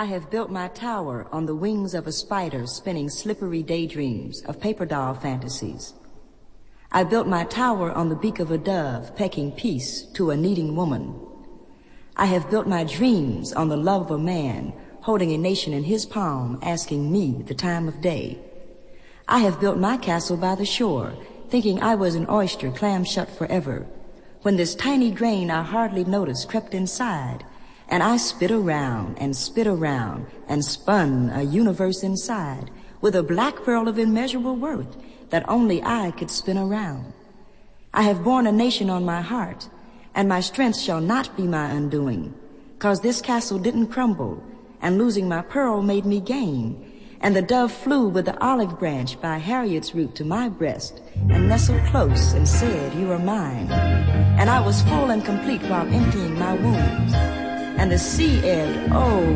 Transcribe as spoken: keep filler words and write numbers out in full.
I have built my tower on the wings of a spider spinning slippery daydreams of paper doll fantasies. I built my tower on the beak of a dove pecking peace to a needing woman. I have built my dreams on the love of a man holding a nation in his palm asking me the time of day. I have built my castle by the shore thinking I was an oyster clam shut forever, when this tiny grain I hardly noticed crept inside, and I spit around and spit around and spun a universe inside with a black pearl of immeasurable worth that only I could spin around. I have borne a nation on my heart, and my strength shall not be my undoing, 'cause this castle didn't crumble, and losing my pearl made me gain. And the dove flew with the olive branch by Harriet's root to my breast and nestled close and said, "You are mine." And I was full and complete while emptying my wounds. And the sea ebbed, oh,